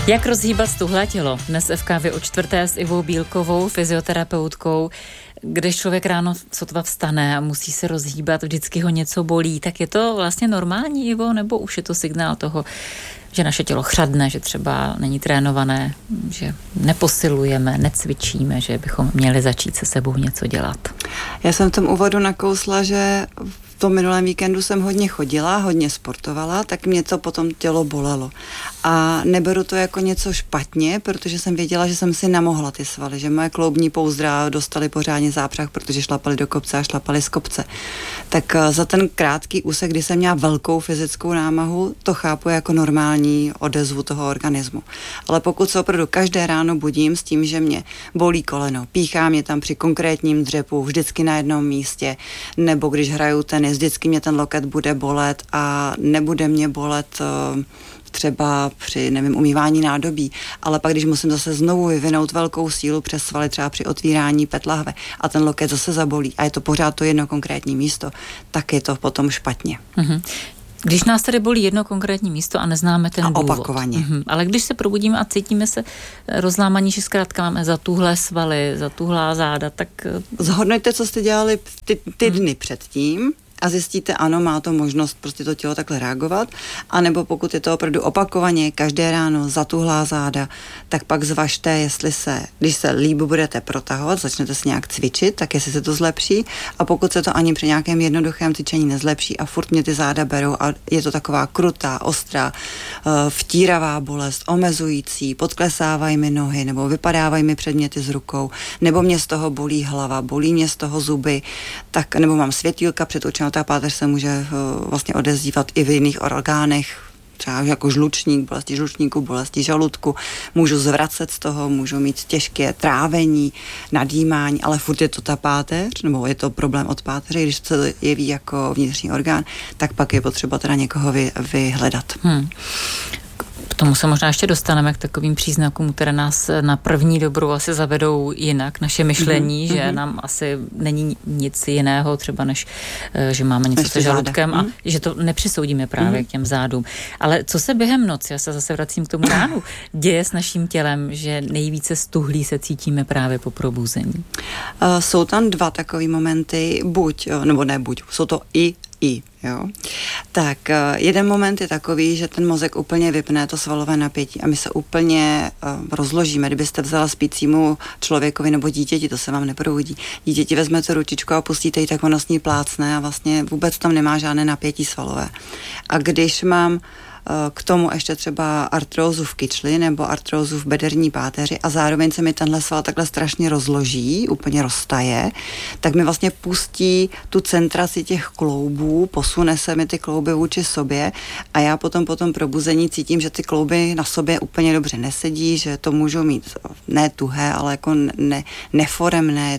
Jak rozhýbat stuhlé tělo? Dnes v kávě o čtvrté s Ivou Bílkovou, fyzioterapeutkou, když člověk ráno sotva vstane a musí se rozhýbat, vždycky ho něco bolí, tak je to vlastně normální, Ivo, nebo už je to signál toho, že naše tělo chřadne, že třeba není trénované, že neposilujeme, necvičíme, že bychom měli začít se sebou něco dělat? Já jsem v tom úvodu nakousla, že v tom minulém víkendu jsem hodně chodila, hodně sportovala, tak mě to potom tělo bolelo. A neberu to jako něco špatně, protože jsem věděla, že jsem si namohla ty svaly, že moje kloubní pouzdra dostaly pořádně zápřah, protože šlapali do kopce a šlapali z kopce. Tak za ten krátký úsek, kdy jsem měla velkou fyzickou námahu, to chápu jako normální odezvu toho organismu. Ale pokud se opravdu každé ráno budím s tím, že mě bolí koleno, píchá mě tam při konkrétním dřepu, vždycky na jednom místě, nebo když hraju tenis, vždycky mě ten loket bude bolet a nebude mě bolet třeba při, umývání nádobí, ale pak, když musím zase znovu vyvinout velkou sílu přes svaly, třeba při otvírání PET lahve a ten loket zase zabolí a je to pořád to jedno konkrétní místo, tak je to potom špatně. Mhm. Když nás tady bolí jedno konkrétní místo a neznáme ten důvod. Opakovaně. Ale když se probudíme a cítíme se rozlámaní, že zkrátka máme zatuhlé svaly, zatuhlá záda, tak... Zhodnoťte, co jste dělali ty dny předtím, a zjistíte, ano, má to možnost prostě to tělo takhle reagovat, anebo pokud je to opravdu opakovaně, každé ráno zatuhlá záda, tak pak zvažte, jestli když se líp budete protahovat, začnete si nějak cvičit, tak jestli se to zlepší, a pokud se to ani při nějakém jednoduchém cvičení nezlepší a furt mě ty záda berou a je to taková krutá, ostrá, vtíravá bolest, omezující, podklesávají mi nohy, nebo vypadávají mi předměty z rukou, nebo mě z toho bolí hlava, bolí mě z toho zuby, tak, nebo mám světýlka před očima. Ta páteř se může vlastně odezdívat i v jiných orgánech, třeba jako žlučník, bolesti žlučníku, bolesti žaludku, můžu zvracet z toho, můžu mít těžké trávení, nadýmání, ale furt je to ta páteř, nebo je to problém od páteře, když se jeví jako vnitřní orgán, tak pak je potřeba teda někoho vyhledat. K tomu se možná ještě dostaneme k takovým příznakům, které nás na první dobrou asi zavedou jinak, naše myšlení, že nám asi není nic jiného třeba, než že máme něco se žaludkem a že to nepřisoudíme právě k těm zádům. Ale co se během noci, já se zase vracím k tomu ránu, děje s naším tělem, že nejvíce stuhlí se cítíme právě po probuzení? Jsou tam dva takové momenty, jsou to i, jo. Tak jeden moment je takový, že ten mozek úplně vypne to svalové napětí a my se úplně rozložíme. Kdybyste vzala spícímu člověkovi nebo dítěti, to se vám neprobudí. Dítěti vezmete ručičku a pustíte ji, tak ono s ní plácne a vlastně vůbec tam nemá žádné napětí svalové. A když mám k tomu ještě třeba artrózu v kyčli nebo artrózu v bederní páteři a zároveň se mi tenhle sval takhle strašně rozloží, úplně roztaje, tak mi vlastně pustí tu centraci těch kloubů, posune se mi ty klouby vůči sobě a já potom po tom probuzení cítím, že ty klouby na sobě úplně dobře nesedí, že to můžu mít ne tuhé, ale jako neforemné,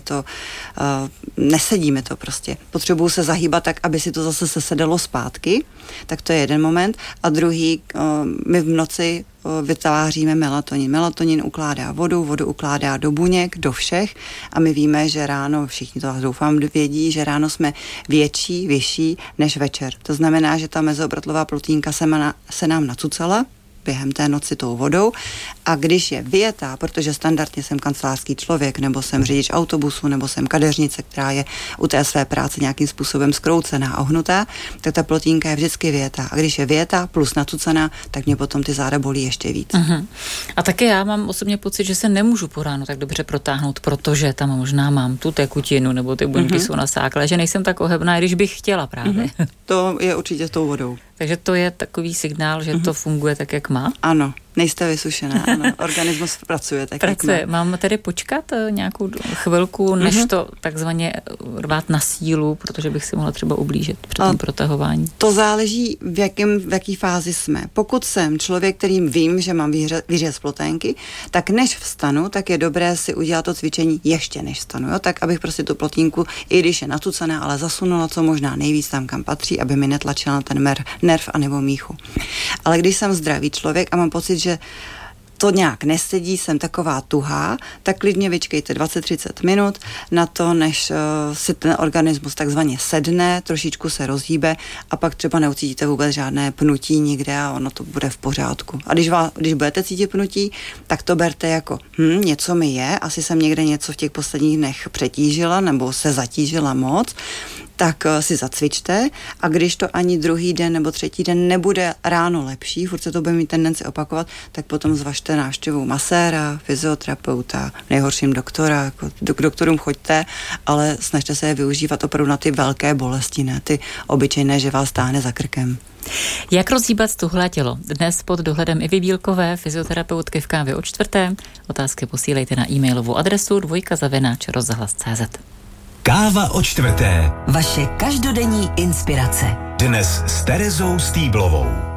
nesedí mi to prostě. Potřebuju se zahýbat tak, aby si to zase sesedalo zpátky, tak to je jeden moment. A druhý, my v noci vytváříme melatonin. Melatonin ukládá vodu, vodu ukládá do buněk, do všech a my víme, že ráno, všichni to doufám vědí, že ráno jsme vyšší než večer. To znamená, že ta mezoobrotlová plotínka se nám nacucala během té noci tou vodou a když je vyjetá, protože standardně jsem kancelářský člověk, nebo jsem řidič autobusu, nebo jsem kadeřnice, která je u té své práce nějakým způsobem zkroucená a ohnutá, tak ta plotínka je vždycky vyjetá. A když je vyjetá plus nacucená, tak mě potom ty záda bolí ještě víc. A taky já mám osobně pocit, že se nemůžu po ránu tak dobře protáhnout, protože tam možná mám tu tekutinu, nebo ty buňky jsou nasáklé, že nejsem tak ohebná, když bych chtěla právě. To je určitě s tou vodou. Takže to je takový signál, že to funguje tak, jak má? Ano, nejste vysušená, ano. Organismus pracuje tak, jak má. Mám tedy počkat nějakou chvilku, než to takzvaně rvát na sílu, protože bych si mohla třeba ublížit při tom protahování? To záleží, v jaký fázi jsme. Pokud jsem člověk, kterým vím, že mám výřez ploténky, tak než vstanu, tak je dobré si udělat to cvičení ještě než vstanu, jo? Tak abych prostě tu plotínku, i když je natucená, ale zasunula co možná nejvíc tam, kam patří, aby mi netlačila ten nerv anebo míchu. Ale když jsem zdravý člověk a mám pocit, že to nějak nesedí, jsem taková tuhá, tak klidně vyčkejte 20-30 minut na to, než si ten organismus takzvaně sedne, trošičku se rozhýbe a pak třeba neucítíte vůbec žádné pnutí nikde a ono to bude v pořádku. A když budete cítit pnutí, tak to berte jako něco mi je, asi jsem někde něco v těch posledních dnech přetížila nebo se zatížila moc, tak si zacvičte a když to ani druhý den nebo třetí den nebude ráno lepší, furt se to bude mít tendenci opakovat, tak potom zvažte návštěvu maséra, fyzioterapeuta, nejhorším doktora, jako k doktorům choďte, ale snažte se je využívat opravdu na ty velké bolesti, ne ty obyčejné, že vás táhne za krkem. Jak rozhýbat stuhlé tělo? Dnes pod dohledem Ivy Bílkové, fyzioterapeutky v Kávě o čtvrté. Otázky posílejte na e-mailovou adresu dvojka@rozhlas.cz. Káva o čtvrté. Vaše každodenní inspirace. Dnes s Terezou Stýblovou.